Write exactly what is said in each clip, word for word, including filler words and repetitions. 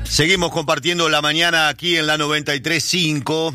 Seguimos compartiendo la mañana aquí en la noventa y tres punto cinco.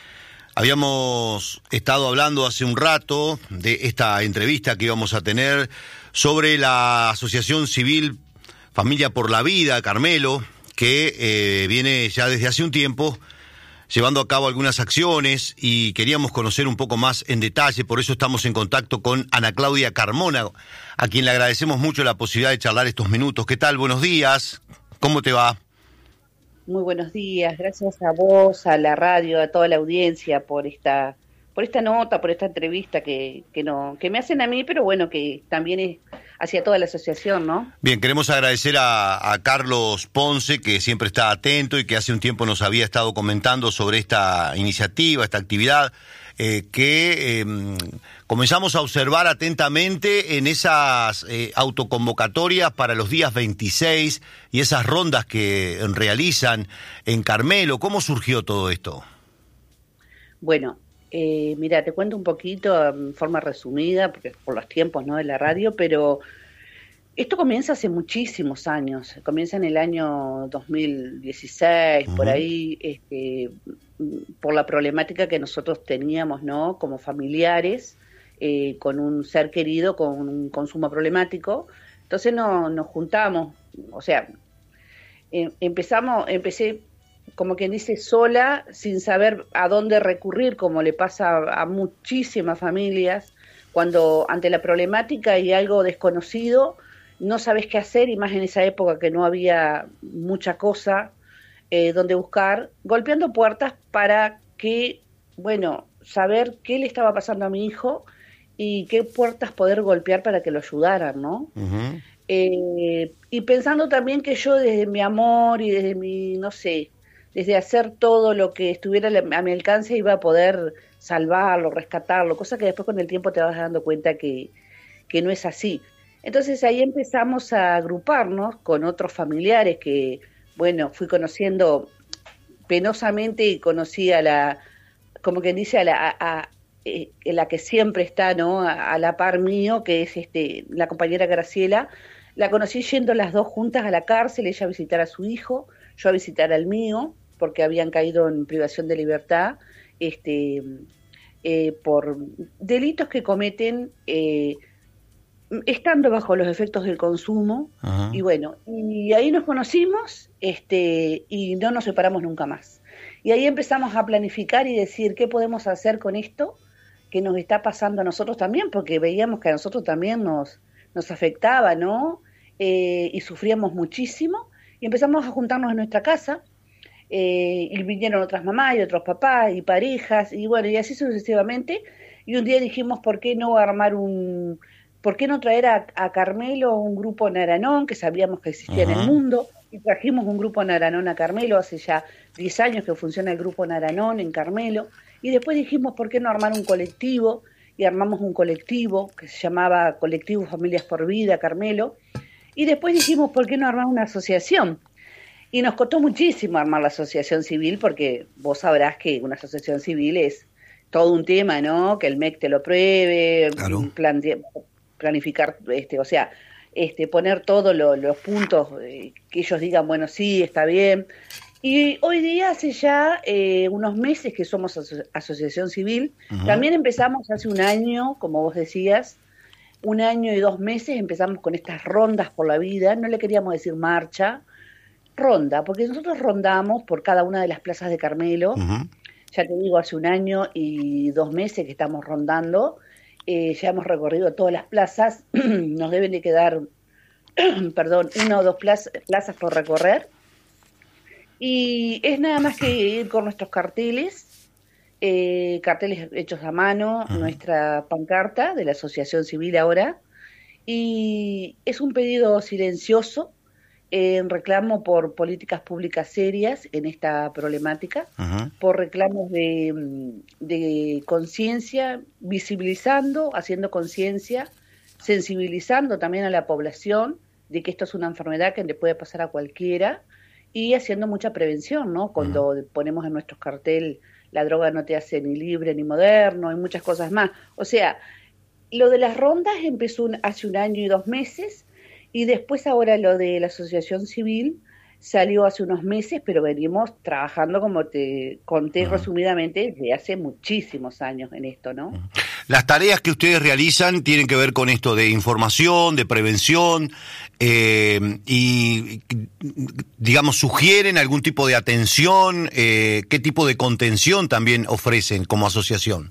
Habíamos estado hablando hace un rato de esta entrevista que íbamos a tener sobre la Asociación Civil Familia por la Vida, Carmelo, que eh, viene ya desde hace un tiempo llevando a cabo algunas acciones y queríamos conocer un poco más en detalle, por eso estamos en contacto con Ana Claudia Carmona, a quien le agradecemos mucho la posibilidad de charlar estos minutos. ¿Qué tal? Buenos días, ¿cómo te va? Muy buenos días, gracias a vos, a la radio, a toda la audiencia por esta por esta nota, por esta entrevista que, que no que me hacen a mí, pero bueno, que también es hacia toda la asociación, ¿no? Bien, queremos agradecer a, a Carlos Ponce, que siempre está atento y que hace un tiempo nos había estado comentando sobre esta iniciativa, esta actividad, eh, que eh, comenzamos a observar atentamente en esas eh, autoconvocatorias para los días veintiséis y esas rondas que realizan en Carmelo. ¿Cómo surgió todo esto? Bueno, eh, mira, te cuento un poquito en forma resumida, porque por los tiempos, ¿no?, de la radio, pero esto comienza hace muchísimos años, comienza en el año dos mil dieciséis, uh-huh. por ahí, este, por la problemática que nosotros teníamos, ¿no?, como familiares, eh, con un ser querido con un consumo problemático. Entonces no, nos juntamos, o sea, eh, empezamos, empecé como quien dice sola, sin saber a dónde recurrir, como le pasa a, a muchísimas familias, cuando ante la problemática y algo desconocido, no sabes qué hacer, y más en esa época que no había mucha cosa eh, donde buscar, golpeando puertas para que, bueno, saber qué le estaba pasando a mi hijo y qué puertas poder golpear para que lo ayudaran, ¿no? Uh-huh. Eh, y pensando también que yo desde mi amor y desde mi, no sé, desde hacer todo lo que estuviera a mi alcance iba a poder salvarlo, rescatarlo, cosa que después con el tiempo te vas dando cuenta que, que no es así. Entonces ahí empezamos a agruparnos con otros familiares que, bueno, fui conociendo penosamente y conocí a la, como quien dice, a la, a, a, eh, la que siempre está, ¿no?, a, a la par mío, que es este la compañera Graciela. La conocí yendo las dos juntas a la cárcel, ella a visitar a su hijo, yo a visitar al mío, porque habían caído en privación de libertad este, eh, por delitos que cometen eh, estando bajo los efectos del consumo. Ajá. Y bueno, y ahí nos conocimos este, y no nos separamos nunca más. Y ahí empezamos a planificar y decir qué podemos hacer con esto que nos está pasando a nosotros también, porque veíamos que a nosotros también nos, nos afectaba, ¿no? Eh, y sufríamos muchísimo, y empezamos a juntarnos en nuestra casa. Eh, y vinieron otras mamás y otros papás y parejas y bueno, y así sucesivamente, y un día dijimos por qué no armar un, por qué no traer a, a Carmelo un grupo Naranón, que sabíamos que existía uh-huh. en el mundo, y trajimos un grupo Naranón a Carmelo. Hace ya diez años que funciona el grupo Naranón en Carmelo, y después dijimos por qué no armar un colectivo, y armamos un colectivo que se llamaba Colectivo Familias por Vida Carmelo, y después dijimos por qué no armar una asociación. Y nos costó muchísimo armar la asociación civil, porque vos sabrás que una asociación civil es todo un tema, ¿no? Que el M E C te lo pruebe, claro. plan, planificar, este, o sea, este, poner todos lo, los puntos, eh, que ellos digan, bueno, sí, está bien. Y hoy día, hace ya eh, unos meses que somos aso- asociación civil, uh-huh. también empezamos hace un año, como vos decías, un año y dos meses empezamos con estas rondas por la vida, no le queríamos decir marcha, ronda, porque nosotros rondamos por cada una de las plazas de Carmelo. Uh-huh. Ya te digo, hace un año y dos meses que estamos rondando, eh, ya hemos recorrido todas las plazas, nos deben de quedar, perdón, una o dos plazas, plazas por recorrer, y es nada más que ir con nuestros carteles, eh, carteles hechos a mano, uh-huh. nuestra pancarta de la Asociación Civil ahora, y es un pedido silencioso, en reclamo por políticas públicas serias en esta problemática, uh-huh. por reclamos de, de conciencia, visibilizando, haciendo conciencia, sensibilizando también a la población de que esto es una enfermedad que le puede pasar a cualquiera, y haciendo mucha prevención, ¿no? Cuando uh-huh. ponemos en nuestros cartel la droga no te hace ni libre ni moderno, y muchas cosas más. O sea, lo de las rondas empezó un, hace un año y dos meses, y después ahora lo de la asociación civil salió hace unos meses, pero venimos trabajando, como te conté resumidamente, desde hace muchísimos años en esto, ¿no? Las tareas que ustedes realizan tienen que ver con esto de información, de prevención, eh, y, digamos, sugieren algún tipo de atención, eh, ¿qué tipo de contención también ofrecen como asociación?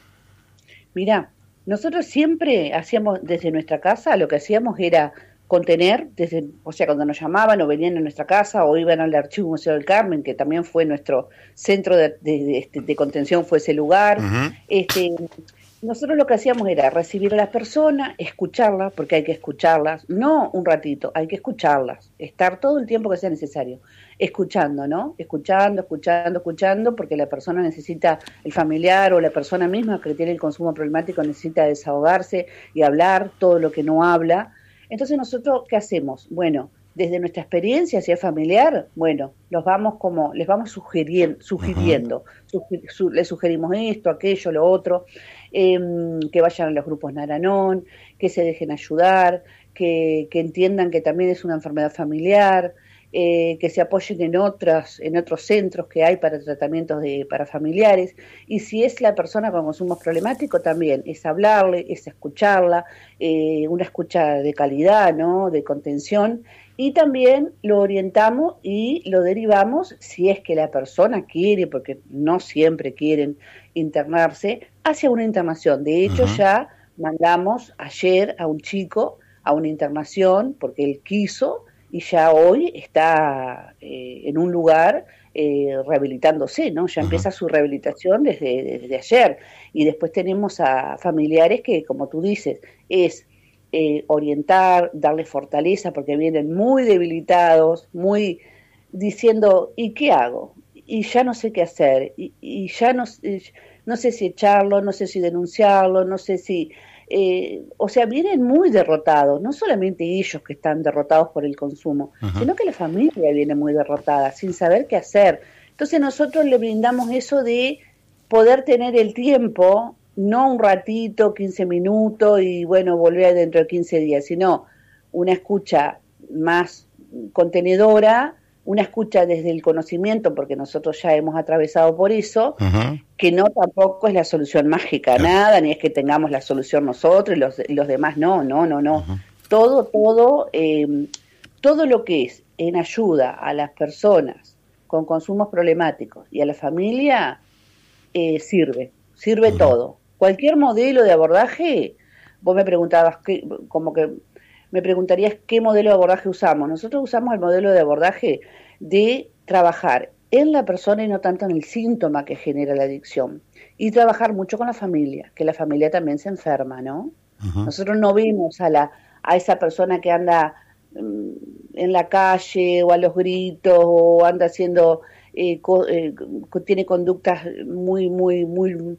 Mirá, nosotros siempre hacíamos, desde nuestra casa, lo que hacíamos era contener, desde, o sea, cuando nos llamaban o venían a nuestra casa o iban al Archivo Museo del Carmen, que también fue nuestro centro de, de, de, de contención, fue ese lugar. Uh-huh. este, nosotros lo que hacíamos era recibir a las personas, escucharlas, porque hay que escucharlas, no un ratito, hay que escucharlas, estar todo el tiempo que sea necesario, escuchando, ¿no? Escuchando, escuchando, escuchando, porque la persona necesita, el familiar o la persona misma que tiene el consumo problemático necesita desahogarse y hablar todo lo que no habla. Entonces nosotros, ¿qué hacemos? Bueno, desde nuestra experiencia, si es familiar, bueno, los vamos como, les vamos sugiriendo, sugiriendo, uh-huh. sugi- su, les sugerimos esto, aquello, lo otro, eh, que vayan a los grupos Naranón, que se dejen ayudar, que, que entiendan que también es una enfermedad familiar, eh, que se apoyen en otras, en otros centros que hay para tratamientos de, para familiares, y si es la persona con consumo problemático también, es hablarle, es escucharla, eh, una escucha de calidad, ¿no?, de contención, y también lo orientamos y lo derivamos, si es que la persona quiere, porque no siempre quieren internarse, hacia una internación. De hecho, uh-huh. ya mandamos ayer a un chico a una internación, porque él quiso, y ya hoy está eh, en un lugar eh, rehabilitándose, ¿no? Ya uh-huh. empieza su rehabilitación desde, desde ayer. Y después tenemos a familiares que, como tú dices, es eh, orientar, darles fortaleza, porque vienen muy debilitados, muy diciendo, ¿y qué hago? Y ya no sé qué hacer, y, y ya no, no sé si echarlo, no sé si denunciarlo, no sé si... Eh, o sea, vienen muy derrotados, no solamente ellos que están derrotados por el consumo, uh-huh. sino que la familia viene muy derrotada, sin saber qué hacer. Entonces nosotros le brindamos eso de poder tener el tiempo, no un ratito, quince minutos y bueno, volver dentro de quince días, sino una escucha más contenedora, una escucha desde el conocimiento, porque nosotros ya hemos atravesado por eso, uh-huh. que no tampoco es la solución mágica, uh-huh. nada, ni es que tengamos la solución nosotros y los, y los demás no, no, no, no. Uh-huh. Todo, todo, eh, todo lo que es en ayuda a las personas con consumos problemáticos y a la familia, eh, sirve, sirve uh-huh. todo. Cualquier modelo de abordaje, vos me preguntabas, qué, como que... me preguntarías qué modelo de abordaje usamos. Nosotros usamos el modelo de abordaje de trabajar en la persona y no tanto en el síntoma que genera la adicción. Y trabajar mucho con la familia, que la familia también se enferma, ¿no? Uh-huh. Nosotros no vemos a, la, a esa persona que anda um, en la calle o a los gritos o anda haciendo, eh, co, eh, tiene conductas muy, muy, muy...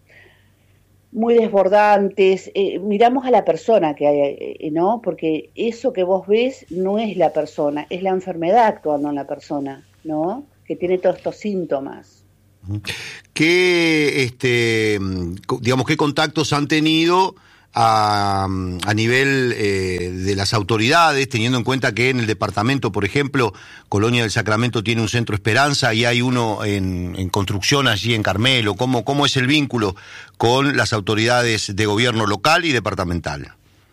muy desbordantes, eh, miramos a la persona que hay, eh, ¿no? Porque eso que vos ves no es la persona, es la enfermedad actuando en la persona, ¿no? Que tiene todos estos síntomas. ¿Qué, este, digamos, qué contactos han tenido a, a nivel eh, de las autoridades, teniendo en cuenta que en el departamento, por ejemplo, Colonia del Sacramento tiene un centro Esperanza y hay uno en, en construcción allí en Carmelo? ¿Cómo, cómo es el vínculo con las autoridades de gobierno local y departamental?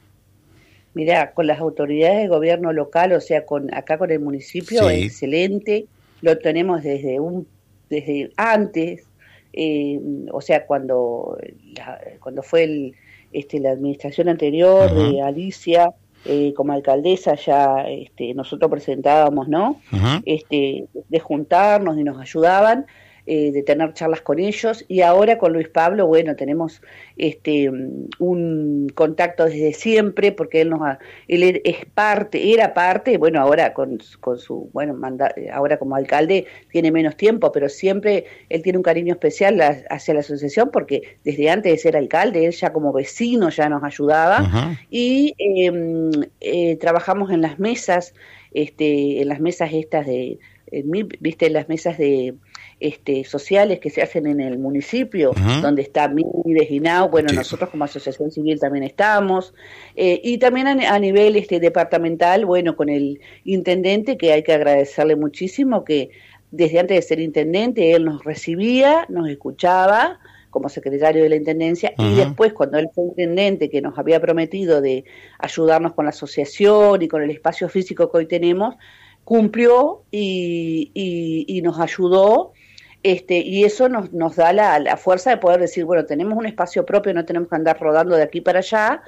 Mirá, con las autoridades de gobierno local, o sea, con acá con el municipio, sí. excelente, lo tenemos desde un desde antes, eh, o sea, cuando la, cuando fue el Este, la administración anterior uh-huh. de Alicia eh, como alcaldesa ya este, nosotros presentábamos, ¿no? Uh-huh. Este, de juntarnos y nos ayudaban, eh, de tener charlas con ellos, y ahora con Luis Pablo, bueno, tenemos este un contacto desde siempre, porque él nos ha, él es parte, era parte, bueno, ahora con, con su, bueno, manda, ahora como alcalde tiene menos tiempo, pero siempre él tiene un cariño especial hacia la asociación, porque desde antes de ser alcalde, él ya como vecino ya nos ayudaba, uh-huh. y eh, eh, trabajamos en las mesas, este, en las mesas estas de, en, viste, en las mesas de este, sociales que se hacen en el municipio, uh-huh. donde está Mides y N A U, bueno, sí. nosotros como asociación civil también estamos, eh, y también a, a nivel este, departamental, bueno, con el intendente, que hay que agradecerle muchísimo, que desde antes de ser intendente, él nos recibía, nos escuchaba, como secretario de la Intendencia, uh-huh. y después cuando él fue intendente, que nos había prometido de ayudarnos con la asociación y con el espacio físico que hoy tenemos, cumplió y, y, y nos ayudó, este, y eso nos, nos da la, la fuerza de poder decir, bueno, tenemos un espacio propio, no tenemos que andar rodando de aquí para allá,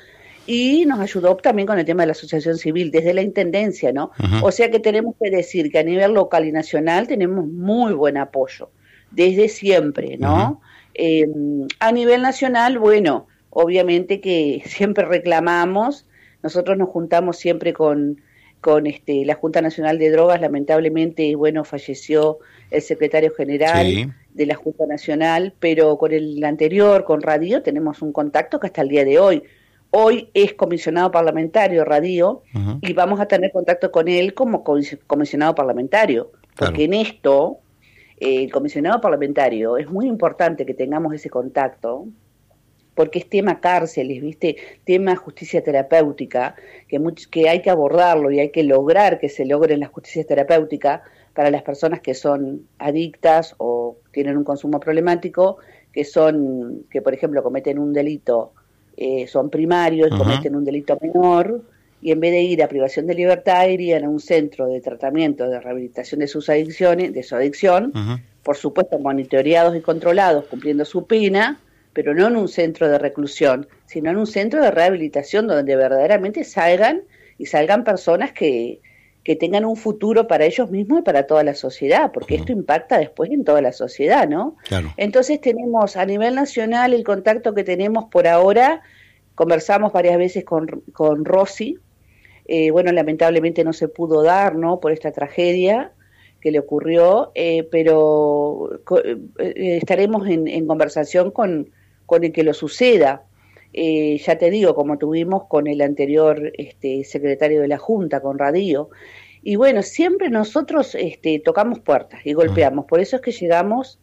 y nos ayudó también con el tema de la asociación civil, desde la Intendencia, ¿no? Uh-huh. O sea que tenemos que decir que a nivel local y nacional tenemos muy buen apoyo, desde siempre, ¿no? Uh-huh. Eh, a nivel nacional, bueno, obviamente que siempre reclamamos, nosotros nos juntamos siempre con, con este, la Junta Nacional de Drogas, lamentablemente, bueno, falleció el secretario general sí. de la Junta Nacional, pero con el anterior, con Radio, tenemos un contacto que hasta el día de hoy, hoy es comisionado parlamentario Radio, uh-huh. y vamos a tener contacto con él como comisionado parlamentario, porque claro. en esto... el comisionado parlamentario, es muy importante que tengamos ese contacto, porque es tema cárceles, ¿viste? Tema justicia terapéutica, que, much, que hay que abordarlo y hay que lograr que se logre la justicia terapéutica para las personas que son adictas o tienen un consumo problemático, que son, que por ejemplo cometen un delito, eh, son primarios, uh-huh. cometen un delito menor, y en vez de ir a privación de libertad, irían a un centro de tratamiento, de rehabilitación de sus adicciones, de su adicción, uh-huh. por supuesto monitoreados y controlados, cumpliendo su pena, pero no en un centro de reclusión, sino en un centro de rehabilitación donde verdaderamente salgan y salgan personas que, que tengan un futuro para ellos mismos y para toda la sociedad, porque uh-huh. esto impacta después en toda la sociedad, ¿no? Claro. Entonces tenemos a nivel nacional el contacto que tenemos por ahora, conversamos varias veces con, con Rosy. Eh, bueno, lamentablemente no se pudo dar, ¿no?, por esta tragedia que le ocurrió, eh, pero eh, estaremos en, en conversación con, con el que lo suceda. Eh, ya te digo, como tuvimos con el anterior este, secretario de la Junta, con Radio. Y bueno, siempre nosotros este, tocamos puertas y golpeamos, por eso es que llegamos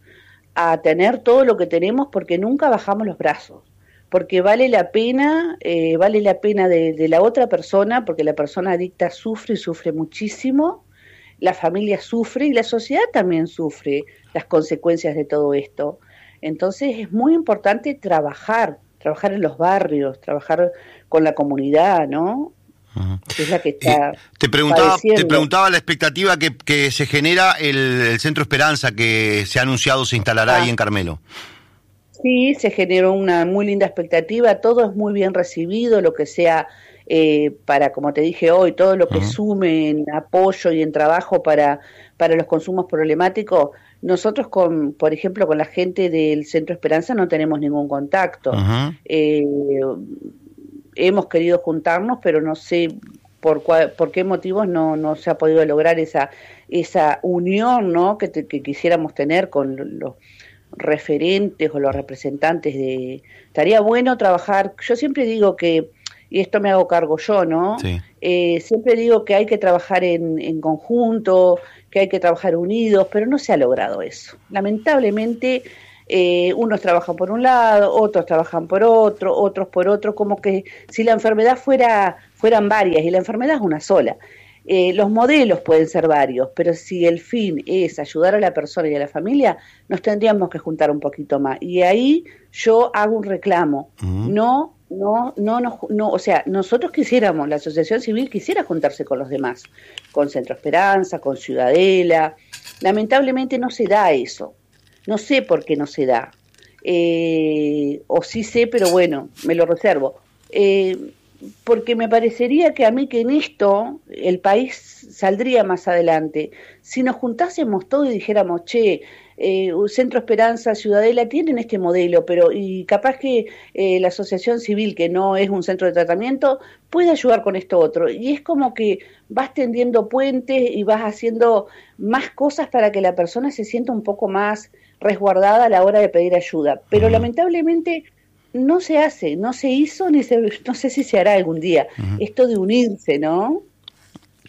a tener todo lo que tenemos, porque nunca bajamos los brazos. Porque vale la pena, eh, vale la pena de, de la otra persona, porque la persona adicta sufre y sufre muchísimo, la familia sufre y la sociedad también sufre las consecuencias de todo esto. Entonces es muy importante trabajar, trabajar en los barrios, trabajar con la comunidad, ¿no? Uh-huh. Que es la que está eh, te preguntaba te preguntaba la expectativa que, que se genera el, el Centro Esperanza, que se ha anunciado se instalará ah. ahí en Carmelo. Sí, se generó una muy linda expectativa, todo es muy bien recibido, lo que sea eh, para, como te dije hoy, todo lo que uh-huh. sume en apoyo y en trabajo para, para los consumos problemáticos. Nosotros, con, por ejemplo, con la gente del Centro Esperanza no tenemos ningún contacto. Uh-huh. Eh, hemos querido juntarnos, pero no sé por cuál, por qué motivos no, no se ha podido lograr esa, esa unión, ¿no?, que, te, que quisiéramos tener con los referentes o los representantes de... Estaría bueno trabajar, yo siempre digo que, y esto me hago cargo yo, ¿no? Sí. Eh, siempre digo que hay que trabajar en, en conjunto, que hay que trabajar unidos, pero no se ha logrado eso. Lamentablemente, eh, unos trabajan por un lado, otros trabajan por otro, otros por otro, como que si la enfermedad fuera fueran varias, y la enfermedad es una sola. Eh, los modelos pueden ser varios, pero si el fin es ayudar a la persona y a la familia, nos tendríamos que juntar un poquito más. Y ahí yo hago un reclamo. Uh-huh. No, no, no, no, no, o sea, nosotros quisiéramos, la asociación civil quisiera juntarse con los demás, con Centro Esperanza, con Ciudadela. Lamentablemente no se da eso. No sé por qué no se da. Eh, o sí sé, pero bueno, me lo reservo. Eh, porque me parecería que a mí que en esto el país saldría más adelante. Si nos juntásemos todos y dijéramos, che, eh, Centro Esperanza, Ciudadela tienen este modelo, pero y capaz que eh, la asociación civil, que no es un centro de tratamiento, puede ayudar con esto otro. Y es como que vas tendiendo puentes y vas haciendo más cosas para que la persona se sienta un poco más resguardada a la hora de pedir ayuda. Pero uh-huh. lamentablemente no se hace, no se hizo, ni se, no sé si se hará algún día. Uh-huh. Esto de unirse, ¿no?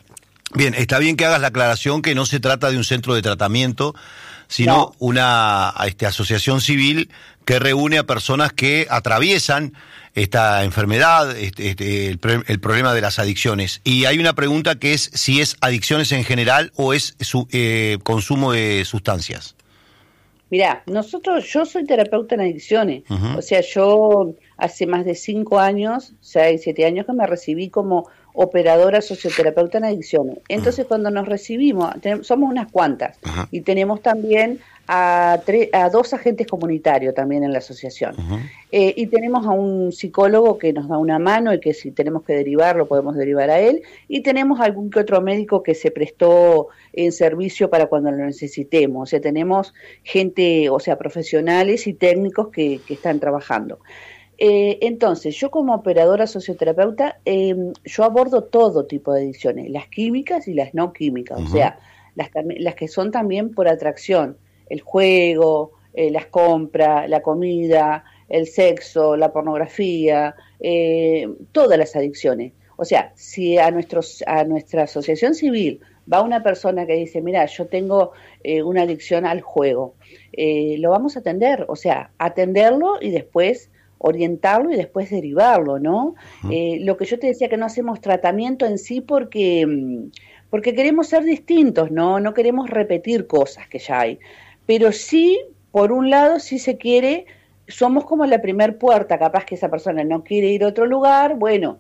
Bien, está bien que hagas la aclaración que no se trata de un centro de tratamiento, sino No. una este, asociación civil que reúne a personas que atraviesan esta enfermedad, este, este, el, el problema de las adicciones. Y hay una pregunta que es si es adicciones en general o es su, eh, consumo de sustancias. Mirá, nosotros, yo soy terapeuta en adicciones, Uh-huh. o sea, yo hace más de cinco años, seis, siete años que me recibí como operadora socioterapeuta en adicciones. Entonces, uh-huh. cuando nos recibimos, tenemos, somos unas cuantas, uh-huh. y tenemos también a, tre, a dos agentes comunitarios también en la asociación. Uh-huh. Eh, y tenemos a un psicólogo que nos da una mano y que si tenemos que derivar, lo podemos derivar a él. Y tenemos algún que otro médico que se prestó en servicio para cuando lo necesitemos. O sea, tenemos gente, o sea, profesionales y técnicos que, que están trabajando. Eh, entonces, yo como operadora socioterapeuta, eh, yo abordo todo tipo de adicciones, las químicas y las no químicas, uh-huh. o sea, las, las que son también por atracción, el juego, eh, las compras, la comida, el sexo, la pornografía, eh, todas las adicciones. O sea, si a, nuestros, a nuestra asociación civil va una persona que dice, mira, yo tengo eh, una adicción al juego, eh, lo vamos a atender, o sea, atenderlo y después orientarlo y después derivarlo, ¿no? Uh-huh. Eh, lo que yo te decía que no hacemos tratamiento en sí porque, porque queremos ser distintos, ¿no? No queremos repetir cosas que ya hay. Pero sí, por un lado, sí se quiere, somos como la primer puerta, capaz que esa persona no quiere ir a otro lugar, bueno,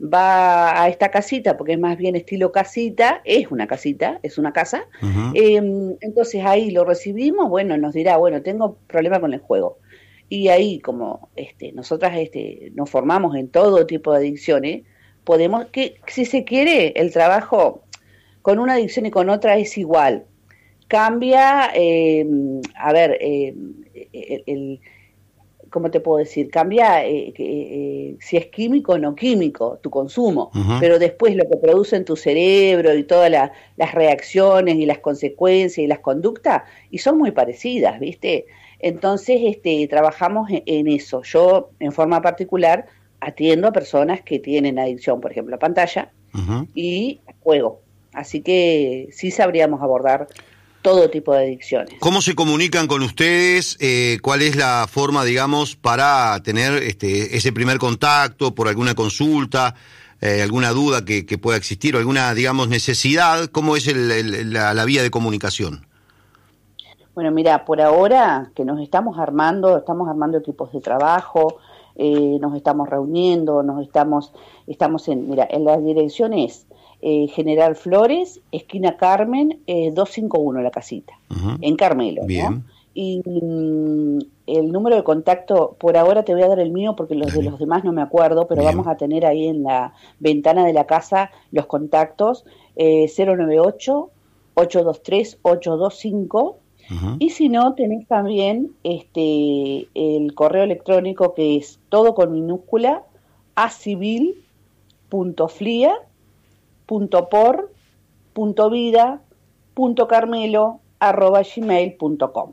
va a esta casita, porque es más bien estilo casita, es una casita, es una casa, uh-huh. eh, entonces ahí lo recibimos, bueno, nos dirá, bueno, tengo problema con el juego. Y ahí, como este, nosotras este, nos formamos en todo tipo de adicciones, podemos, que si se quiere, el trabajo con una adicción y con otra es igual. Cambia, eh, a ver, eh, el, el, ¿cómo te puedo decir? Cambia eh, eh, si es químico o no químico, tu consumo, uh-huh. pero después lo que produce en tu cerebro y todas la, las reacciones y las consecuencias y las conductas, y son muy parecidas, ¿viste? Entonces, este, trabajamos en, en eso. Yo, en forma particular, atiendo a personas que tienen adicción, por ejemplo, a pantalla uh-huh. y a juego. Así que sí sabríamos abordar todo tipo de adicciones. ¿Cómo se comunican con ustedes? Eh, ¿Cuál es la forma, digamos, para tener este, ese primer contacto por alguna consulta, eh, alguna duda que, que pueda existir o alguna, digamos, necesidad? ¿Cómo es el, el, la, la vía de comunicación? Bueno, mira, por ahora que nos estamos armando, estamos armando equipos de trabajo, eh, nos estamos reuniendo, nos estamos, estamos en, mira, en la dirección es eh, General Flores, esquina Carmen, eh, doscientos cincuenta y uno la casita, uh-huh. en Carmelo. Bien. ¿No? Y mm, el número de contacto, por ahora te voy a dar el mío porque los Bien. de los demás no me acuerdo, pero Bien. vamos a tener ahí en la ventana de la casa los contactos, eh, cero nueve ocho, ocho dos tres, ocho dos cinco. Uh-huh. Y si no, tenés también este el correo electrónico que es todo con minúscula acivil punto flia punto por punto vida punto carmelo arroba gmail punto com.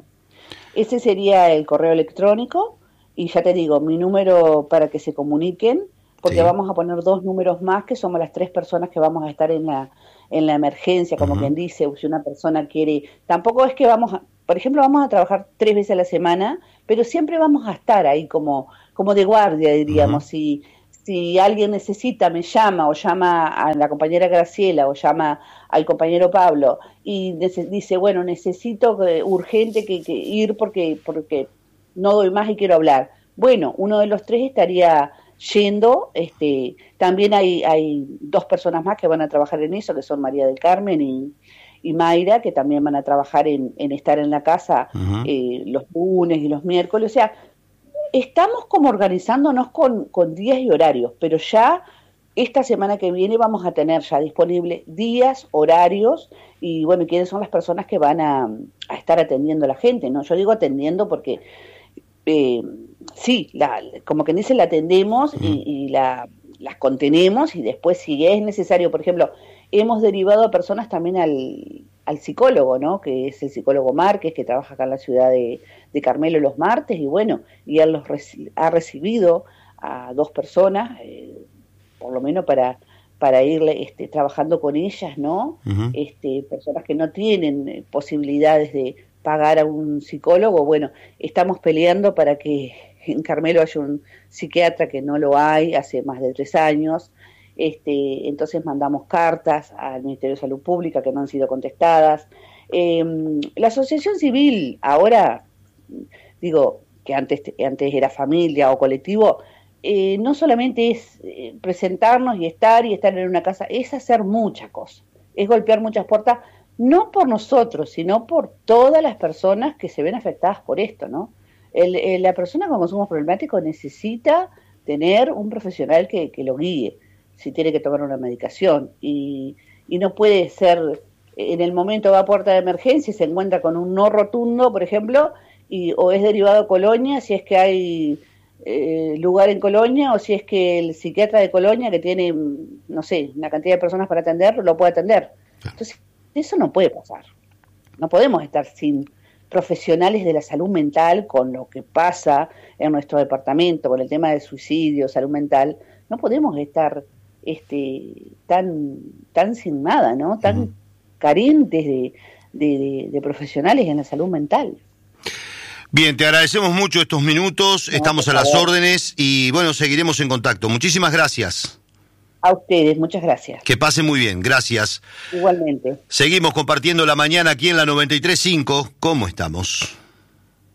Ese sería el correo electrónico y ya te digo, mi número para que se comuniquen, porque sí. vamos a poner dos números más que somos las tres personas que vamos a estar en la en la emergencia, como uh-huh. quien dice, si una persona quiere, tampoco es que vamos a, por ejemplo, vamos a trabajar tres veces a la semana, pero siempre vamos a estar ahí como, como de guardia, diríamos, uh-huh. si, si alguien necesita, me llama, o llama a la compañera Graciela, o llama al compañero Pablo, y nece- dice, bueno, necesito que, urgente que, que ir porque, porque no doy más y quiero hablar. Bueno, uno de los tres estaría yendo, este, también hay, hay dos personas más que van a trabajar en eso, que son María del Carmen y, y Mayra, que también van a trabajar en, en estar en la casa uh-huh. eh, los lunes y los miércoles. O sea, estamos como organizándonos con, con días y horarios, pero ya esta semana que viene vamos a tener ya disponibles días, horarios, y bueno, quiénes son las personas que van a, a estar atendiendo a la gente, ¿no? Yo digo atendiendo porque Eh, sí, la, como que dice, la atendemos y, y la, las contenemos y después si es necesario, por ejemplo, hemos derivado a personas también al, al psicólogo, ¿no? Que es el psicólogo Márquez, que trabaja acá en la ciudad de, de Carmelo los martes y bueno, y él los reci- ha recibido a dos personas, eh, por lo menos para, para ir este, trabajando con ellas, ¿no? Uh-huh. Este, personas que no tienen eh, posibilidades de pagar a un psicólogo, bueno, estamos peleando para que en Carmelo haya un psiquiatra, que no lo hay hace más de tres años, este, entonces mandamos cartas al Ministerio de Salud Pública que no han sido contestadas. Eh, la asociación civil, ahora, digo, que antes, antes era familia o colectivo, eh, no solamente es eh, presentarnos y estar y estar en una casa, es hacer muchas cosas, es golpear muchas puertas, no por nosotros, sino por todas las personas que se ven afectadas por esto, ¿no? El, el, la persona con consumo problemático necesita tener un profesional que, que lo guíe, si tiene que tomar una medicación, y, y no puede ser, en el momento va a puerta de emergencia y se encuentra con un no rotundo, por ejemplo, y o es derivado a Colonia, si es que hay eh, lugar en Colonia, o si es que el psiquiatra de Colonia, que tiene, no sé, una cantidad de personas para atender, lo puede atender. Entonces, eso no puede pasar. No podemos estar sin profesionales de la salud mental con lo que pasa en nuestro departamento, con el tema del suicidio, salud mental. No podemos estar este, tan, tan sin nada, ¿no? Tan uh-huh. carentes de, de, de, de profesionales en la salud mental. Bien, te agradecemos mucho estos minutos, no, estamos a las órdenes y bueno, seguiremos en contacto. Muchísimas gracias. A ustedes, muchas gracias. Que pasen muy bien, gracias. Igualmente. Seguimos compartiendo la mañana aquí en la noventa y tres punto cinco. ¿Cómo estamos?